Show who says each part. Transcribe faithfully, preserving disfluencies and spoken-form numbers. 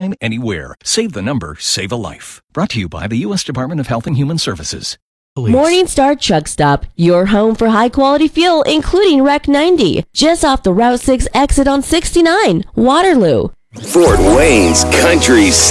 Speaker 1: anytime, anywhere. Save the number, save a life. Brought to you by the U S Department of Health and Human Services. Police.
Speaker 2: Morningstar Truck Stop, your home for high-quality fuel, including Rec ninety, just off the Route six exit on sixty-nine, Waterloo.
Speaker 3: Fort Wayne's Country